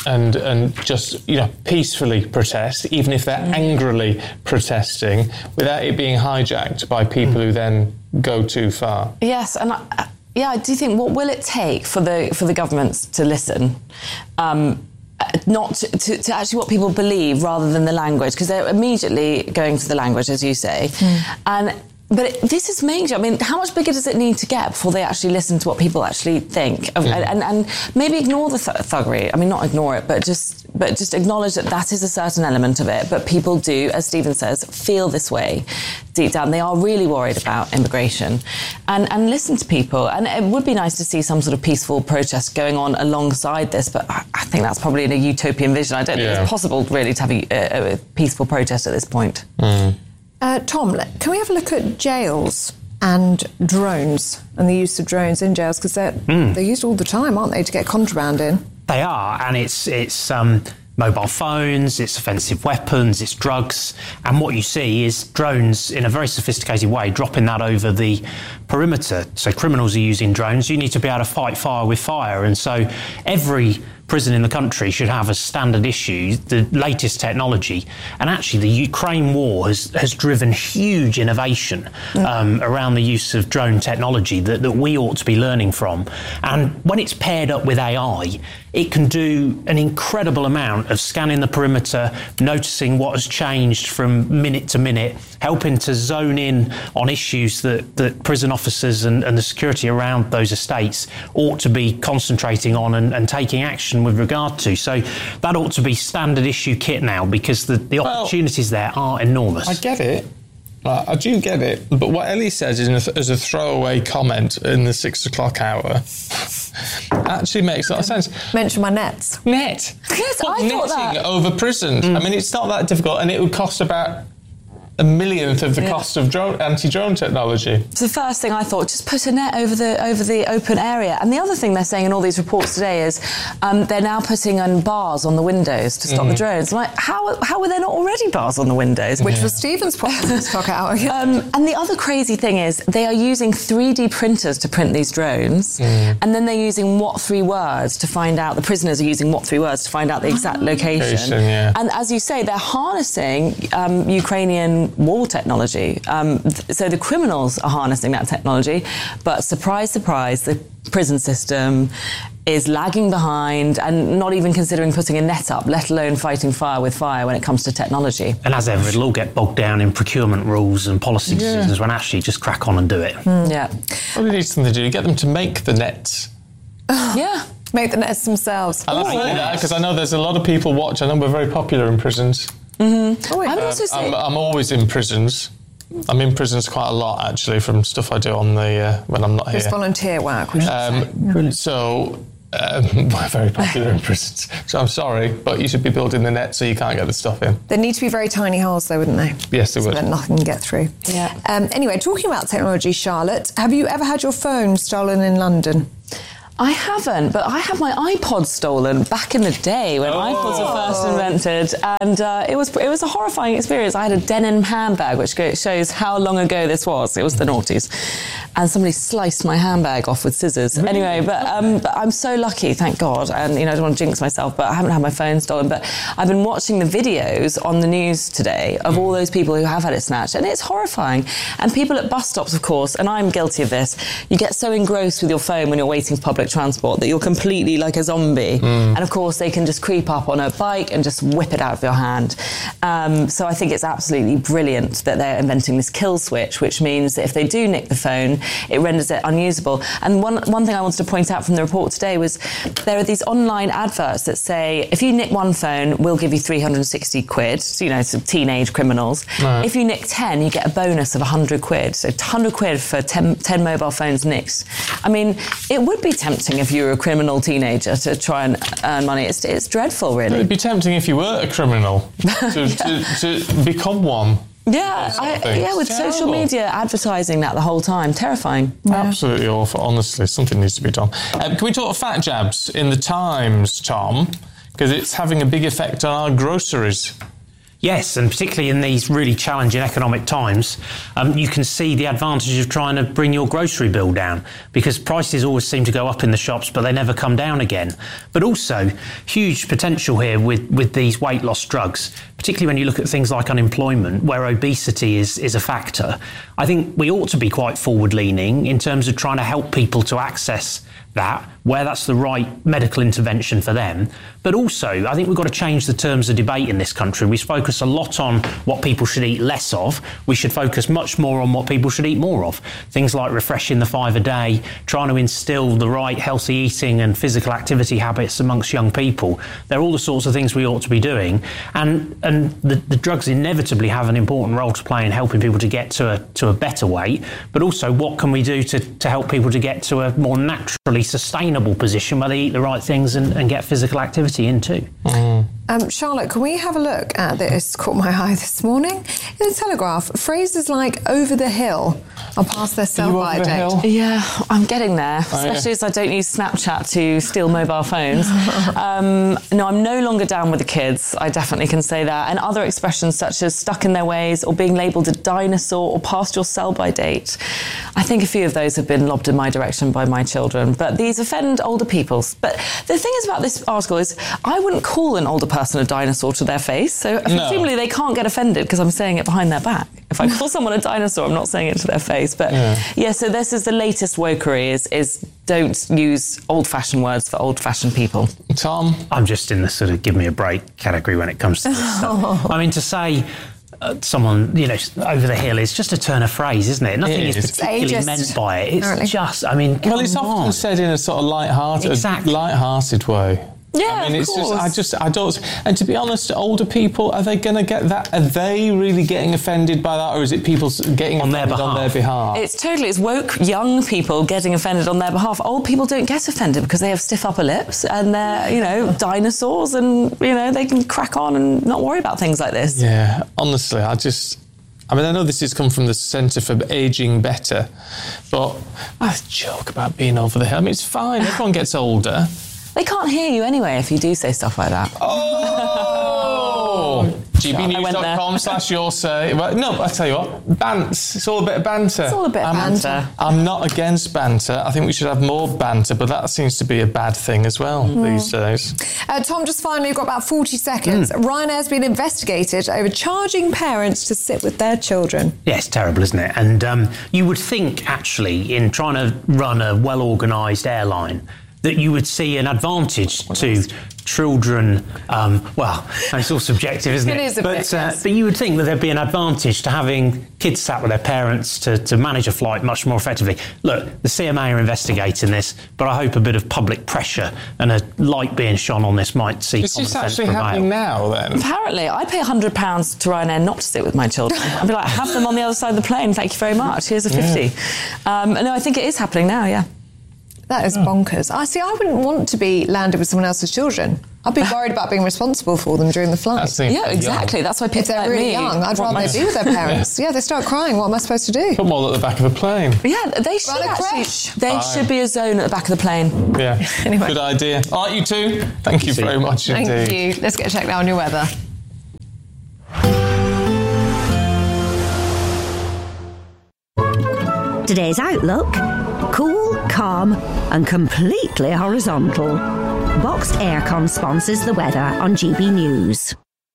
just peacefully protest, even if they're angrily protesting, without it being hijacked by people who then go too far. Yes, and I do think, what will it take for the governments to listen? Not to actually what people believe rather than the language, because they're immediately going to the language, as you say. But this is major. I mean, how much bigger does it need to get before they actually listen to what people actually think? And maybe ignore the thuggery. I mean, not ignore it, but just acknowledge that is a certain element of it. But people do, as Stephen says, feel this way deep down. They are really worried about immigration and listen to people. And it would be nice to see some sort of peaceful protest going on alongside this, but I think that's probably in a utopian vision. I don't think it's possible really to have a peaceful protest at this point. Tom, can we have a look at jails and drones and the use of drones in jails? Because they're used all the time, aren't they, to get contraband in? They are, and it's mobile phones, it's offensive weapons, it's drugs, and what you see is drones in a very sophisticated way dropping that over the perimeter. So criminals are using drones. You need to be able to fight fire with fire, and so every prison in the country should have a standard issue, the latest technology. And actually the Ukraine war has driven huge innovation around the use of drone technology that we ought to be learning from. And when it's paired up with AI, it can do an incredible amount of scanning the perimeter, noticing what has changed from minute to minute, helping to zone in on issues that prison officers and the security around those estates ought to be concentrating on and taking action with regard to. So that ought to be standard issue kit now, because the opportunities there are enormous. I get it. I do get it. But what Ellie says as a throwaway comment in the 6 o'clock hour actually makes a lot of sense. Mention my nets. Net. Yes, I thought that. Over prisons. I mean, it's not that difficult, and it would cost about a millionth of the cost of anti-drone technology. So the first thing I thought, just put a net over the open area. And the other thing they're saying in all these reports today is they're now putting in bars on the windows to stop the drones. I'm like, how were there not already bars on the windows? Which was Stephen's problem to talk out. And the other crazy thing is they are using 3D printers to print these drones, and then they're using what 3 words to find out, the prisoners are using what 3 words to find out the exact location. And as you say, they're harnessing Ukrainian war technology. So the criminals are harnessing that technology, but surprise, surprise, the prison system is lagging behind and not even considering putting a net up, let alone fighting fire with fire when it comes to technology. And as ever, it'll all get bogged down in procurement rules and policy decisions when actually just crack on and do it. Yeah. What do we need something to do? Get them to make the nets. Yeah. Make the nets themselves. I love that because I know there's a lot of people watch. I know we're very popular in prisons. I'm also saying... I'm always in prisons. I'm in prisons quite a lot, actually, from stuff I do on the when I'm not here. It's volunteer work, we should say. So, we're very popular in prisons. So I'm sorry, but you should be building the net so you can't get the stuff in. There need to be very tiny holes, though, wouldn't they? Yes, they would. So that nothing can get through. Yeah. Anyway, talking about technology, Charlotte, have you ever had your phone stolen in London? I haven't, but I had my iPod stolen back in the day when iPods were first invented, and it was a horrifying experience. I had a denim handbag, which shows how long ago this was. It was the noughties, and somebody sliced my handbag off with scissors. Anyway, but I'm so lucky, thank God. And I don't want to jinx myself, but I haven't had my phone stolen. But I've been watching the videos on the news today of all those people who have had it snatched, and it's horrifying. And people at bus stops, of course, and I'm guilty of this. You get so engrossed with your phone when you're waiting for public transport that you're completely like a zombie, and of course they can just creep up on a bike and just whip it out of your hand. So I think it's absolutely brilliant that they're inventing this kill switch, which means that if they do nick the phone, it renders it unusable. And one thing I wanted to point out from the report today was there are these online adverts that say if you nick one phone, we'll give you 360 quid. So, it's teenage criminals. Right. If you nick 10, you get a bonus of 100 quid. So 100 quid for 10 mobile phones nicked. I mean, it would be tempting if you were a criminal teenager to try and earn money. It's dreadful, really. It'd be tempting if you were a criminal to become one. Yeah, with social media advertising that the whole time. Terrifying. Absolutely awful. Honestly, something needs to be done. Can we talk fat jabs in the Times, Tom? Because it's having a big effect on our groceries. Yes, and particularly in these really challenging economic times, you can see the advantage of trying to bring your grocery bill down, because prices always seem to go up in the shops, but they never come down again. But also, huge potential here with these weight loss drugs, particularly when you look at things like unemployment, where obesity is a factor. I think we ought to be quite forward-leaning in terms of trying to help people to access that, where that's the right medical intervention for them. But also, I think we've got to change the terms of debate in this country. We focus a lot on what people should eat less of. We should focus much more on what people should eat more of. Things like refreshing the 5 a day, trying to instill the right healthy eating and physical activity habits amongst young people. They're all the sorts of things we ought to be doing. And the drugs inevitably have an important role to play in helping people to get to a better weight. But also, what can we do to help people to get to a more naturally sustainable position where they eat the right things and get physical activity in too. Charlotte, can we have a look at this? Caught my eye this morning. In the Telegraph, phrases like over the hill are past their sell-by date. Yeah, I'm getting there, especially as I don't use Snapchat to steal mobile phones. No, I'm no longer down with the kids. I definitely can say that. And other expressions such as stuck in their ways or being labelled a dinosaur or past your sell-by date. I think a few of those have been lobbed in my direction by my children, but these offend older people. But the thing is about this article is I wouldn't call an older person a dinosaur to their face, so presumably they can't get offended because I'm saying it behind their back. If I call someone a dinosaur, I'm not saying it to their face. But so this is the latest wokery is don't use old-fashioned words for old-fashioned people. Tom? I'm just in the sort of give me a break category when it comes to this stuff. I mean, to say someone, over the hill is just a turn of phrase, isn't it? Nothing is particularly meant by it. It's just, it's often said in a sort of light-hearted way. Yeah, I mean, it's just, I don't, and to be honest, older people, are they going to get that? Are they really getting offended by that, or is it people getting on their behalf? It's woke young people getting offended on their behalf. Old people don't get offended because they have stiff upper lips and they're, dinosaurs, and, they can crack on and not worry about things like this. Yeah, honestly, I mean, I know this has come from the Centre for Ageing Better, but I joke about being over the hill. I mean, it's fine. Everyone gets older. They can't hear you anyway if you do say stuff like that. Oh! gbnews.com/yoursay. Well, no, I tell you what, bants. It's all a bit of banter. It's all a bit of banter. I'm not against banter. I think we should have more banter, but that seems to be a bad thing as well these days. Tom, just finally, we've got about 40 seconds. Ryanair's been investigated over charging parents to sit with their children. Yeah, it's terrible, isn't it? And you would think, actually, in trying to run a well-organised airline, that you would see an advantage to children. Well, it's all subjective, isn't it? It is a bit, yes. But you would think that there'd be an advantage to having kids sat with their parents to manage a flight much more effectively. Look, the CMA are investigating this, but I hope a bit of public pressure and a light being shone on this might see Is common this sense actually prevail. happening now, then? Apparently, I pay £100 to Ryanair not to sit with my children. I'd be like, have them on the other side of the plane, thank you very much, here's a 50. No, I think it is happening now, yeah. That is bonkers. I wouldn't want to be landed with someone else's children. I'd be worried about being responsible for them during the flight. Yeah, exactly. Young. That's why people if they're really young, I'd rather they be with their parents. Yeah, they start crying. What am I supposed to do? Put them all at the back of a plane. Yeah, they should actually. There should be a zone at the back of the plane. Yeah, anyway. Good idea. All right, you two. Thank you very much indeed. Thank you. Let's get checked out on your weather. Today's outlook: cool, calm and completely horizontal. Boxed Aircon sponsors the weather on GB News.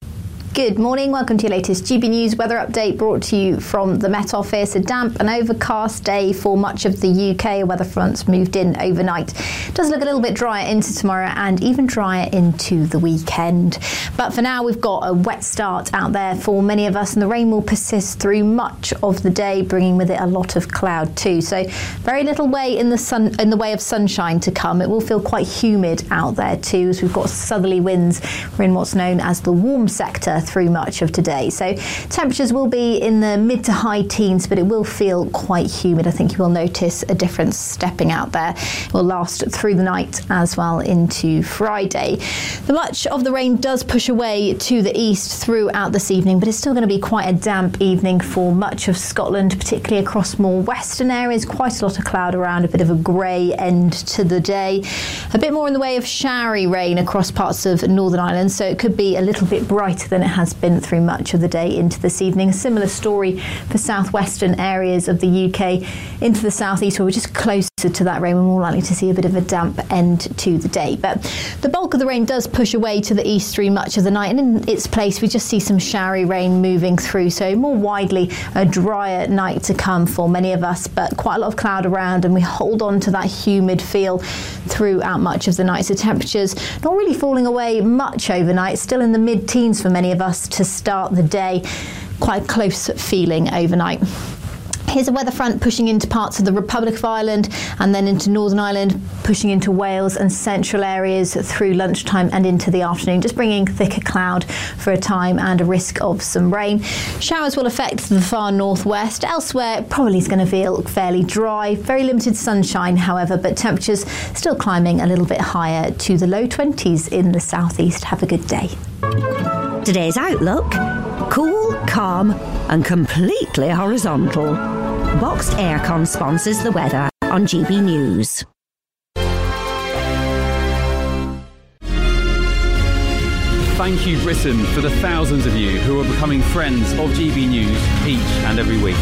Good morning, welcome to your latest GB News weather update brought to you from the Met Office. A damp and overcast day for much of the UK. Weather fronts moved in overnight. It does look a little bit drier into tomorrow and even drier into the weekend. But for now, we've got a wet start out there for many of us, and the rain will persist through much of the day, bringing with it a lot of cloud too. So very little way in the way of sunshine to come. It will feel quite humid out there too, as we've got southerly winds. We're in what's known as the warm sector through much of today. So temperatures will be in the mid to high teens, but it will feel quite humid. I think you will notice a difference stepping out there. It will last through the night as well into Friday. Much of the rain does push away to the east throughout this evening, but it's still going to be quite a damp evening for much of Scotland, particularly across more western areas. Quite a lot of cloud around, a bit of a grey end to the day. A bit more in the way of showery rain across parts of Northern Ireland, so it could be a little bit brighter than it has been through much of the day into this evening. A similar story for southwestern areas of the UK into the southeast, where we're just closer to that rain. We're more likely to see a bit of a damp end to the day. But the bulk of the rain does push away to the east through much of the night, and in its place we just see some showery rain moving through. So more widely a drier night to come for many of us, but quite a lot of cloud around, and we hold on to that humid feel throughout much of the night. So temperatures not really falling away much overnight, still in the mid-teens for many of us to start the day. Quite close feeling overnight. Here's a weather front pushing into parts of the Republic of Ireland and then into Northern Ireland, pushing into Wales and central areas through lunchtime and into the afternoon, just bringing thicker cloud for a time and a risk of some rain. Showers will affect the far northwest. Elsewhere, it probably is going to feel fairly dry. Very limited sunshine, however, but temperatures still climbing a little bit higher to the low 20s in the southeast. Have a good day. Today's outlook: cool, calm and completely horizontal. Boxed Aircon sponsors the weather on GB News. Thank you, Britain, for the thousands of you who are becoming friends of GB News each and every week.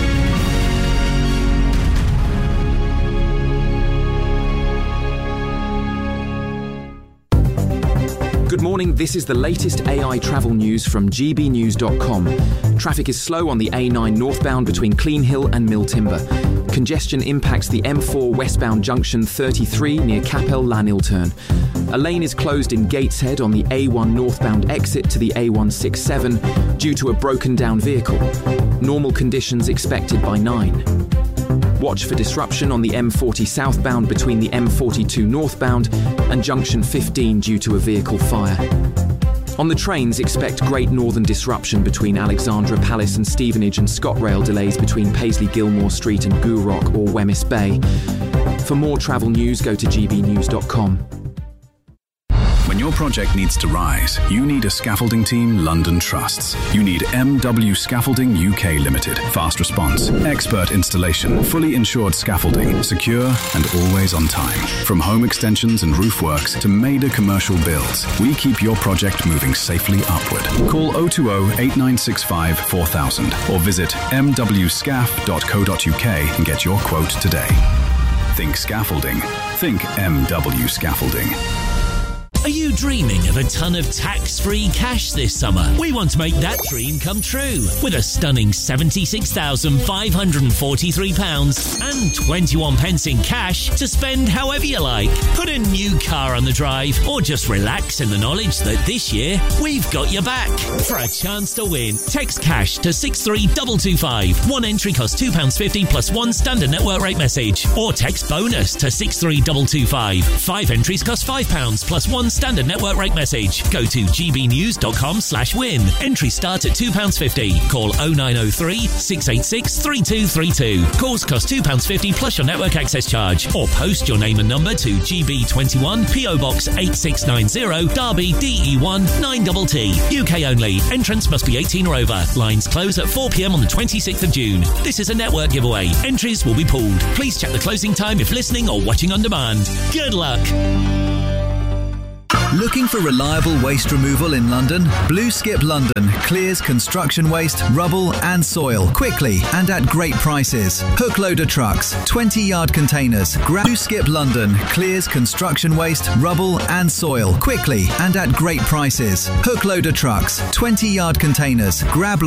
Good morning, this is the latest AI travel news from gbnews.com. Traffic is slow on the A9 northbound between Cleanhill and Mill Timber. Congestion impacts the M4 westbound junction 33 near Capel Llanilturn. A lane is closed in Gateshead on the A1 northbound exit to the A167 due to a broken down vehicle. Normal conditions expected by 9. Watch for disruption on the M40 southbound between the M42 northbound and junction 15 due to a vehicle fire. On the trains, expect Great Northern disruption between Alexandra Palace and Stevenage, and ScotRail delays between Paisley Gilmore Street and Gourock or Wemyss Bay. For more travel news, go to gbnews.com. When you're your project needs to rise, you need a scaffolding team London trusts. You need MW Scaffolding UK Limited. Fast response, expert installation, fully insured scaffolding, secure and always on time. From home extensions and roof works to major commercial builds, we keep your project moving safely upward. Call 020 8965 4000 or visit mwscaf.co.uk and get your quote today. Think scaffolding. Think MW Scaffolding. Are you dreaming of a ton of tax-free cash this summer? We want to make that dream come true with a stunning £76,543 and 21 pence in cash to spend however you like. Put a new car on the drive or just relax in the knowledge that this year we've got your back. For a chance to win, text cash to 63225. One entry costs £2.50 plus one standard network rate message. Or text bonus to 63225. 5 entries cost £5 plus one standard network rate message. Go to gbnews.com/win. Entries start at £2.50. Call 0903 686 3232. Calls cost £2.50 plus your network access charge. Or post your name and number to GB21 PO Box 8690 Derby DE1 9TT. UK only. Entrance must be 18 or over. Lines close at 4 p.m. on the 26th of June. This is a network giveaway. Entries will be pooled. Please check the closing time if listening or watching on demand. Good luck. Looking for reliable waste removal in London? Blue Skip London clears construction waste, rubble and soil quickly and at great prices. Hook loader trucks, 20-yard containers. Blue Skip London clears construction waste, rubble and soil quickly and at great prices. Hook loader trucks, 20-yard containers. Grab